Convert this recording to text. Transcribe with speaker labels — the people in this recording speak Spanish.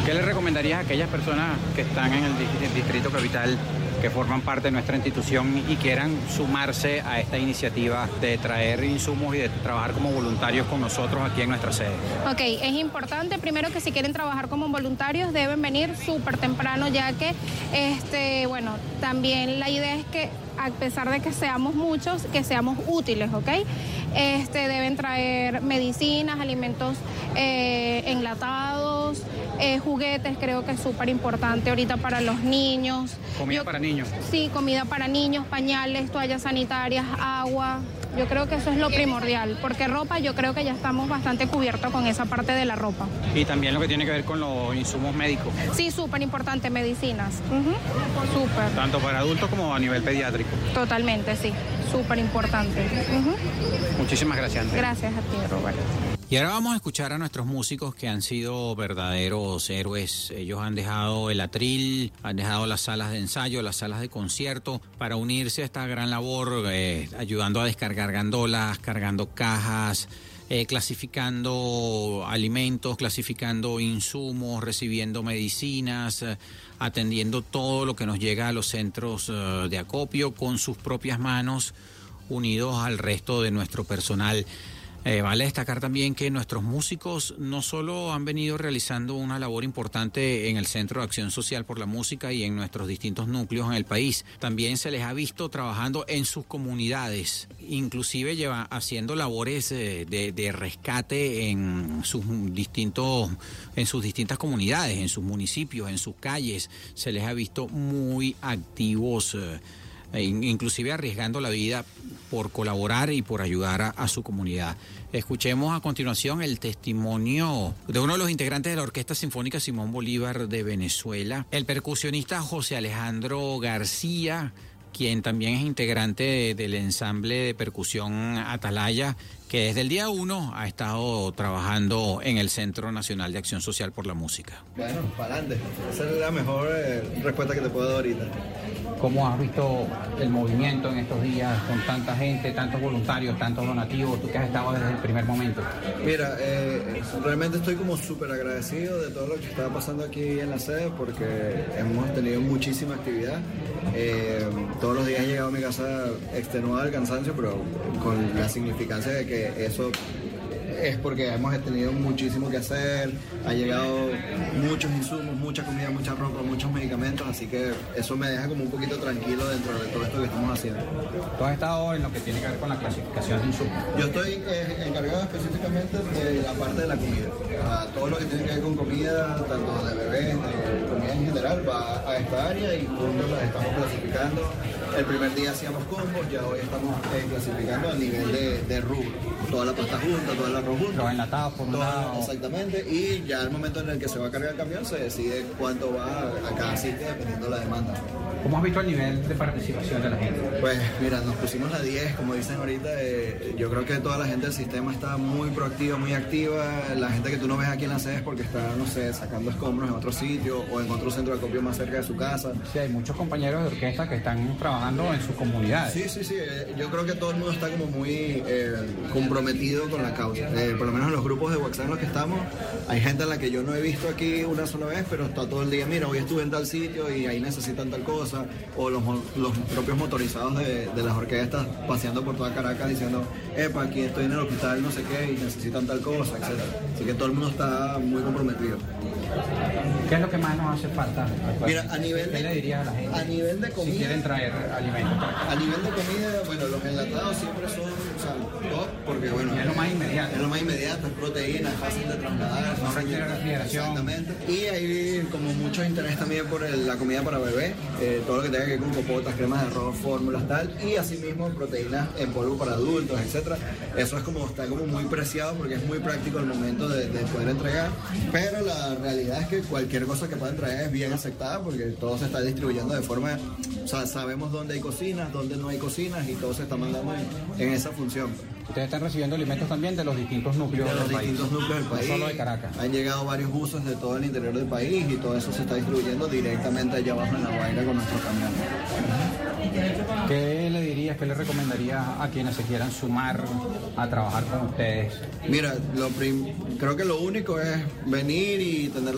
Speaker 1: ¿Qué le recomendarías a aquellas personas que están en el Distrito Capital, que forman parte de nuestra institución y quieran sumarse a esta iniciativa de traer insumos y de trabajar como voluntarios con nosotros aquí en nuestra sede?
Speaker 2: Ok, es importante primero que si quieren trabajar como voluntarios deben venir súper temprano, ya que, bueno, también la idea es que a pesar de que seamos muchos, que seamos útiles, ¿ok? Deben traer medicinas, alimentos enlatados, juguetes, creo que es súper importante ahorita para los niños.
Speaker 1: ¿Comida para niños?
Speaker 2: Sí, comida para niños, pañales, toallas sanitarias, agua. Yo creo que eso es lo primordial, porque ropa yo creo que ya estamos bastante cubiertos con esa parte de la ropa.
Speaker 1: Y también lo que tiene que ver con los insumos médicos.
Speaker 2: Sí, súper importante, medicinas. Súper.
Speaker 1: Tanto para adultos como a nivel pediátrico.
Speaker 2: Totalmente, sí. Súper importante.
Speaker 1: Muchísimas gracias, Andrea.
Speaker 2: Gracias a ti, Roberto.
Speaker 1: Y ahora vamos a escuchar a nuestros músicos que han sido verdaderos héroes. Ellos han dejado el atril, han dejado las salas de ensayo, las salas de concierto para unirse a esta gran labor, ayudando a descargar gandolas, cargando cajas, clasificando alimentos, clasificando insumos, recibiendo medicinas, atendiendo todo lo que nos llega a los centros de acopio con sus propias manos, unidos al resto de nuestro personal. Vale destacar también que nuestros músicos no solo han venido realizando una labor importante en el Centro de Acción Social por la Música y en nuestros distintos núcleos en el país, también se les ha visto trabajando en sus comunidades, inclusive haciendo labores de rescate en sus distintas comunidades, en sus municipios, en sus calles. Se les ha visto muy activos, inclusive arriesgando la vida por colaborar y por ayudar a su comunidad. Escuchemos a continuación el testimonio de uno de los integrantes de la Orquesta Sinfónica Simón Bolívar de Venezuela, el percusionista José Alejandro García, quien también es integrante del ensamble de percusión Atalaya, que desde el día 1 ha estado trabajando en el Centro Nacional de Acción Social por la Música.
Speaker 3: Bueno, para adelante. Esa es la mejor respuesta que te puedo dar ahorita.
Speaker 1: ¿Cómo has visto el movimiento en estos días con tanta gente, tantos voluntarios, tantos donativos, tú que has estado desde el primer momento?
Speaker 3: Mira, realmente estoy como súper agradecido de todo lo que está pasando aquí en la sede porque hemos tenido muchísima actividad. Todos los días he llegado a mi casa extenuado del cansancio, pero con la significancia de que eso es porque hemos tenido muchísimo que hacer, ha llegado muchos insumos, mucha comida, mucha ropa, muchos medicamentos, así que eso me deja como un poquito tranquilo dentro de todo esto que estamos haciendo.
Speaker 1: ¿Tú has estado en lo que tiene que ver con la clasificación de insumos?
Speaker 3: Yo estoy encargado específicamente de la parte de la comida. Todo lo que tiene que ver con comida, tanto de bebés, de comida en general, va a esta área y juntos las estamos clasificando. El primer día hacíamos combos, ya hoy estamos clasificando a nivel de rubro. Toda la pasta junta, toda el arroz junto.
Speaker 1: Los enlatados por un lado.
Speaker 3: Exactamente, y ya al momento en el que se va a cargar el camión se decide cuánto va a cada sitio dependiendo de la demanda.
Speaker 1: ¿Cómo has visto el nivel de participación de la gente?
Speaker 3: Pues mira, nos pusimos la 10, como dicen ahorita, yo creo que toda la gente del sistema está muy proactiva, muy activa. La gente que tú no ves aquí en la sede es porque está, no sé, sacando escombros en otro sitio o en otro centro de acopio más cerca de su casa.
Speaker 1: Sí, hay muchos compañeros de orquesta que están trabajando en sus comunidades.
Speaker 3: Sí, yo creo que todo el mundo está como muy comprometido con la causa. Por lo menos en los grupos de WhatsApp en los que estamos, hay gente a la que yo no he visto aquí una sola vez, pero está todo el día, mira, hoy estuve en tal sitio y ahí necesitan tal cosa. O los propios motorizados de las orquestas paseando por toda Caracas diciendo, epa, aquí estoy en el hospital, no sé qué, y necesitan tal cosa, etc. Así que todo el mundo está muy comprometido.
Speaker 1: ¿Qué es lo que más nos hace falta?
Speaker 3: Mira, a nivel
Speaker 1: ¿Qué le dirías a la gente?
Speaker 3: A nivel de comida.
Speaker 1: Si quieren traer alimentos.
Speaker 3: A nivel de comida, bueno, los enlatados siempre son, top, porque bueno.
Speaker 1: Es lo más inmediato.
Speaker 3: Es lo más inmediato, es proteína, es fácil de trasladar.
Speaker 1: No requiere refrigeración.
Speaker 3: Exactamente. Y hay como mucho interés también por la comida para bebé, todo lo que tenga que ver con compotas, cremas de arroz, fórmulas, tal. Y asimismo proteínas en polvo para adultos, etcétera. Eso es como, está como muy preciado porque es muy práctico el momento de poder entregar. Pero la realidad es que cualquier cosa que puedan traer es bien aceptada porque todo se está distribuyendo de forma, o sea, sabemos dónde hay cocinas, dónde no hay cocinas y todo se está mandando en esa función.
Speaker 1: Ustedes están recibiendo alimentos también de los distintos núcleos del país.
Speaker 3: No
Speaker 1: solo de Caracas.
Speaker 3: Han llegado varios buses de todo el interior del país y todo eso se está distribuyendo directamente allá abajo en La Guaira con nuestros camiones.
Speaker 1: ¿Qué le dirías, qué le recomendarías a quienes se quieran sumar a trabajar con ustedes?
Speaker 3: Mira, creo que lo único es venir y tener